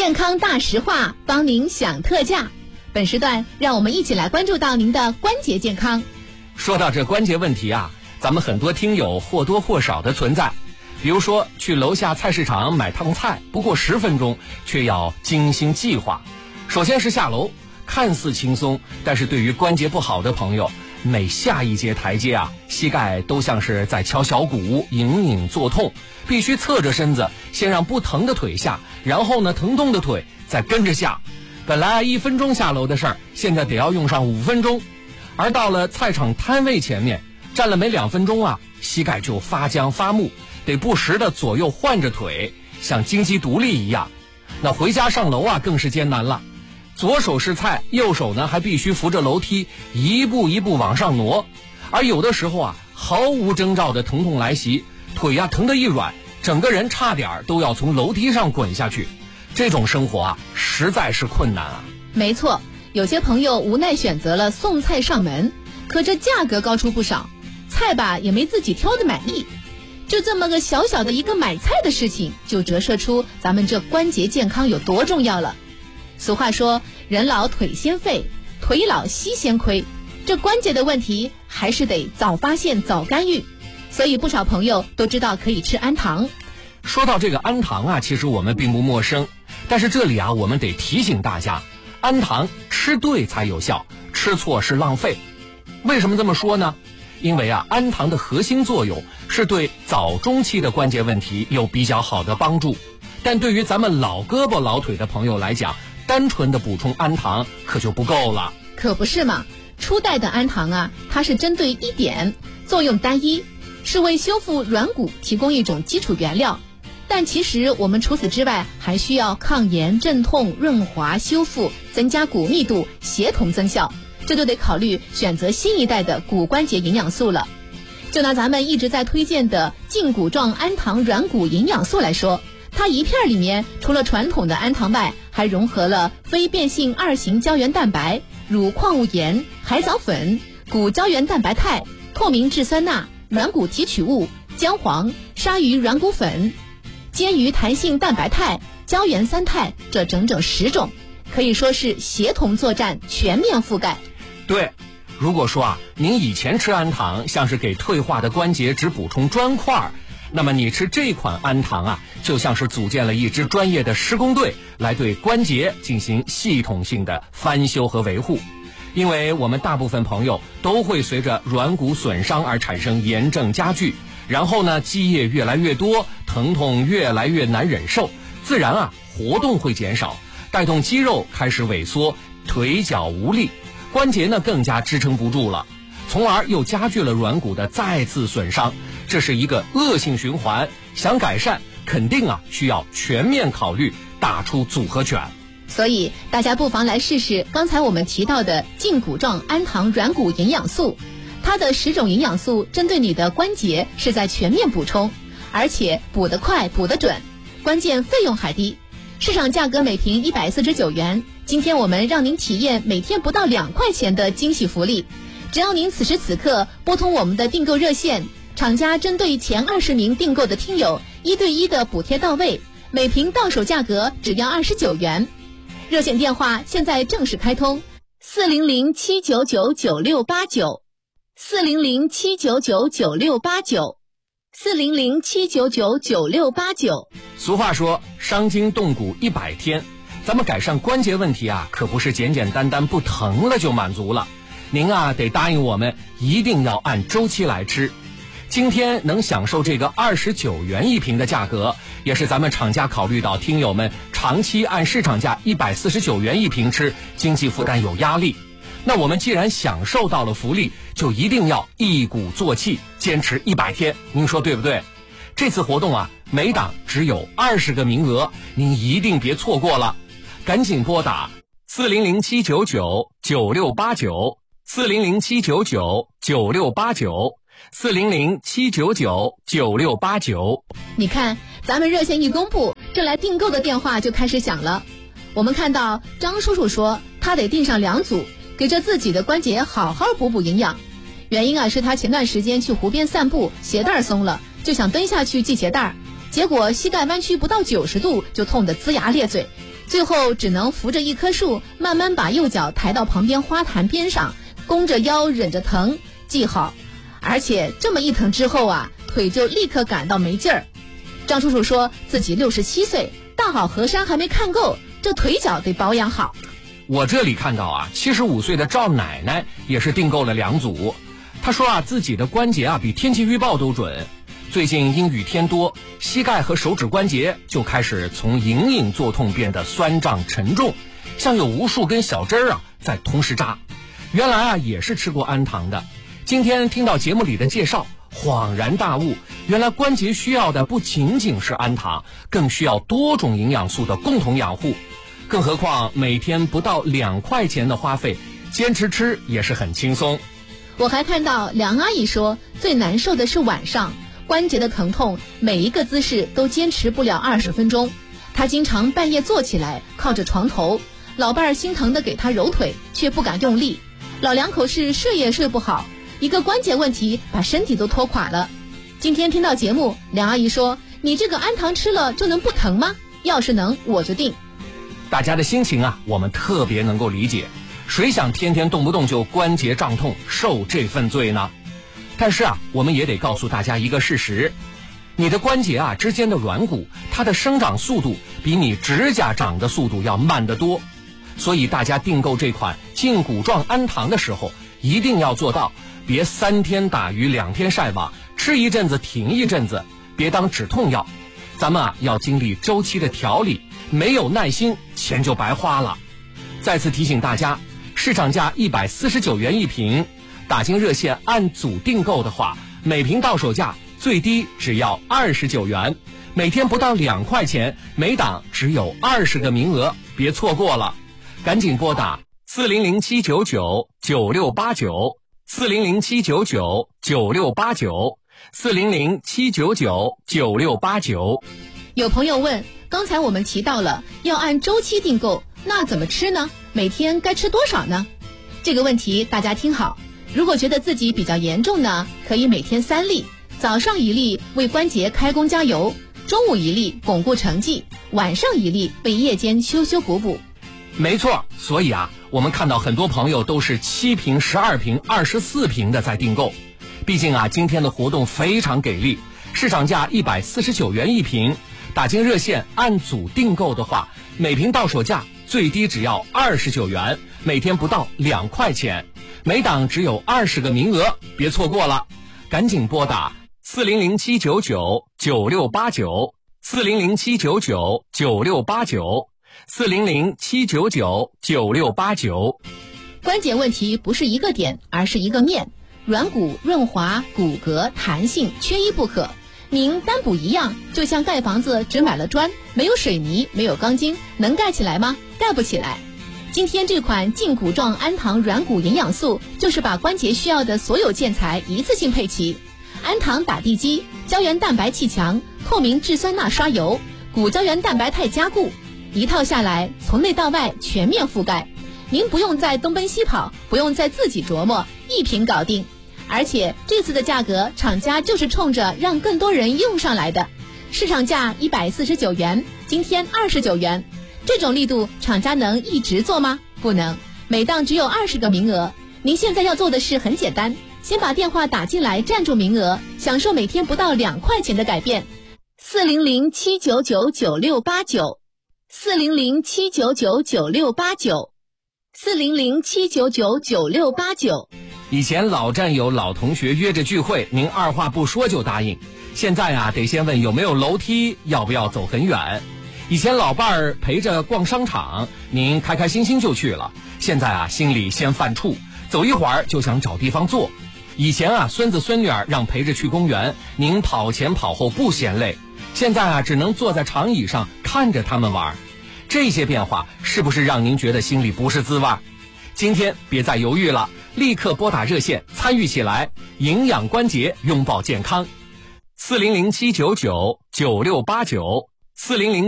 健康大实话，帮您享特价。本时段让我们一起来关注到您的关节健康。 说到这关节问题啊，咱们很多听友或多或少的存在。比如说去楼下菜市场买趟菜，不过10分钟，却要精心计划。首先是下楼，看似轻松，但是对于关节不好的朋友，每下一节台阶啊，膝盖都像是在敲小鼓，隐隐作痛，必须侧着身子，先让不疼的腿下，然后呢，疼痛的腿再跟着下。本来1分钟下楼的事儿，现在得要用上5分钟。而到了菜场摊位前面，站了没2分钟啊，膝盖就发僵发木，得不时的左右换着腿，像金鸡独立一样。那回家上楼啊，更是艰难了。左手是菜，右手呢还必须扶着楼梯一步一步往上挪，而有的时候啊，毫无征兆的疼痛来袭，腿啊疼得一软，整个人差点都要从楼梯上滚下去。这种生活啊，实在是困难啊。 没错，有些朋友无奈选择了送菜上门，可这价格高出不少，菜吧也没自己挑的满意。就这么个小小的一个买菜的事情，就折射出咱们这关节健康有多重要了。俗话说，人老腿先废，腿老膝先亏，这关节的问题还是得早发现早干预，所以不少朋友都知道可以吃氨糖。 说到这个氨糖啊，其实我们并不陌生，但是这里啊，我们得提醒大家，氨糖吃对才有效，吃错是浪费。为什么这么说呢？因为啊，氨糖的核心作用是对早中期的关节问题有比较好的帮助，但对于咱们老胳膊老腿的朋友来讲，单纯的补充氨糖可就不够了。 可不是嘛，初代的氨糖啊，它是针对一点，作用单一，是为修复软骨提供一种基础原料。但其实我们除此之外，还需要抗炎、镇痛、润滑、修复、增加骨密度，协同增效。这就得考虑选择新一代的骨关节营养素了。就拿咱们一直在推荐的胫骨状氨糖软骨营养素来说，它一片里面除了传统的氨糖外，还融合了非变性2型胶原蛋白、乳矿物盐、海藻粉、骨胶原蛋白肽、透明质酸钠、软骨提取物、姜黄、鲨鱼软骨粉、煎鱼弹性蛋白肽、胶原三肽，这整整10种，可以说是协同作战，全面覆盖。 对，如果说啊，您以前吃氨糖像是给退化的关节只补充砖块，那么你吃这款氨糖啊，就像是组建了一支专业的施工队，来对关节进行系统性的翻修和维护。因为我们大部分朋友都会随着软骨损伤而产生炎症加剧，然后呢，积液越来越多，疼痛越来越难忍受，自然啊，活动会减少，带动肌肉开始萎缩，腿脚无力，关节呢更加支撑不住了，从而又加剧了软骨的再次损伤，这是一个恶性循环。想改善，肯定啊需要全面考虑，打出组合拳。 所以大家不妨来试试刚才我们提到的胫骨状氨糖软骨营养素，它的10种营养素针对你的关节是在全面补充，而且补得快补得准，关键费用还低，市场价格每瓶149元，今天我们让您体验每天不到2块钱的惊喜福利。只要您此时此刻拨通我们的订购热线，厂家针对前20名订购的听友1对1的补贴到位，每瓶到手价格只要29元。热线电话现在正式开通，400-799-9689 400-799-9689 400-799-9689。 俗话说，伤筋动骨100天，咱们改善关节问题啊，可不是简简单单不疼了就满足了。您啊，得答应我们，一定要按周期来吃。今天能享受这个29元一瓶的价格，也是咱们厂家考虑到听友们长期按市场价149元一瓶吃，经济负担有压力。那我们既然享受到了福利，就一定要一鼓作气，坚持100天，您说对不对？这次活动啊，每档只有20个名额，您一定别错过了，赶紧拨打400-799-9689 400-799-9689 400-799-9689。 你看，咱们热线一公布，这来订购的电话就开始响了。我们看到张叔叔说，他得订上2组，给这自己的关节好好补补营养。原因啊，是他前段时间去湖边散步，鞋带松了，就想蹲下去系鞋带，结果膝盖弯曲不到90度，就痛得龇牙咧嘴。 最后只能扶着一棵树，慢慢把右脚抬到旁边花坛边上，弓着腰忍着疼系好。而且这么一疼之后啊，腿就立刻感到没劲儿。张叔叔说自己67岁，大好河山还没看够，这腿脚得保养好。 我这里看到啊，75岁的赵奶奶也是订购了2组。她说啊，自己的关节啊比天气预报都准。最近阴雨天多，膝盖和手指关节就开始从隐隐作痛变得酸胀沉重，像有无数根小针啊在同时扎。原来啊也是吃过氨糖的。今天听到节目里的介绍，恍然大悟，原来关节需要的不仅仅是氨糖，更需要多种营养素的共同养护。更何况每天不到2块钱的花费，坚持吃也是很轻松。 我还看到梁阿姨说，最难受的是晚上，关节的疼痛，每一个姿势都坚持不了20分钟。她经常半夜坐起来，靠着床头，老伴儿心疼地给她揉腿，却不敢用力。老两口是睡也睡不好，一个关节问题把身体都拖垮了。今天听到节目，梁阿姨说，你这个氨糖吃了就能不疼吗？要是能，我就定。 大家的心情啊，我们特别能够理解。谁想天天动不动就关节胀痛，受这份罪呢？但是啊，我们也得告诉大家一个事实，你的关节啊之间的软骨，它的生长速度比你指甲长的速度要慢得多。所以大家订购这款胫骨状氨糖的时候，一定要做到别3天打鱼2天晒网，吃一阵子停一阵子，别当止痛药。咱们啊要经历周期的调理，没有耐心，钱就白花了。再次提醒大家，市场价149元一瓶，打进热线按组订购的话，每瓶到手价最低只要29元，每天不到2块钱，每档只有20个名额，别错过了。赶紧拨打400-799-9689 400-799-9689 400-799-9689。 有朋友问，刚才我们提到了要按周期订购，那怎么吃呢？每天该吃多少呢？这个问题大家听好，如果觉得自己比较严重呢，可以每天3粒，早上1粒为关节开工加油，中午1粒巩固成绩，晚上1粒为夜间修修补补。 没错，所以啊，我们看到很多朋友都是7瓶、12瓶、24瓶的在订购。毕竟啊，今天的活动非常给力，市场价149元一瓶，打进热线按组订购的话，每瓶到手价最低只要29元，每天不到2块钱，每档只有20个名额，别错过了。赶紧拨打400-799-9689 400-799-9689 400-799-9689。 关节问题不是一个点，而是一个面，软骨、润滑、骨骼、弹性缺一不可。您单补一样，就像盖房子只买了砖，没有水泥，没有钢筋，能盖起来吗？盖不起来。今天这款胫骨状氨糖软骨营养素，就是把关节需要的所有建材一次性配齐。氨糖打地基，胶原蛋白气墙，透明质酸钠刷油，骨胶原蛋白肽加固，一套下来从内到外全面覆盖。您不用再东奔西跑，不用再自己琢磨，一瓶搞定。而且这次的价格，厂家就是冲着让更多人用上来的。市场价149元，今天29元，这种力度厂家能一直做吗？不能，每档只有20个名额。您现在要做的事很简单，先把电话打进来占住名额，享受每天不到2块钱的改变。400-799-9689 400-799-9689 400-799-9689。 以前老战友、老同学约着聚会，您二话不说就答应。现在啊，得先问有没有楼梯，要不要走很远。以前老伴儿陪着逛商场，您开开心心就去了。现在啊，心里先犯怵，走一会儿就想找地方坐。以前啊，孙子孙女儿让陪着去公园，您跑前跑后不嫌累。现在啊，只能坐在长椅上看着他们玩。这些变化是不是让您觉得心里不是滋味？今天别再犹豫了，立刻拨打热线参与起来，营养关节，拥抱健康。400-799-9689 400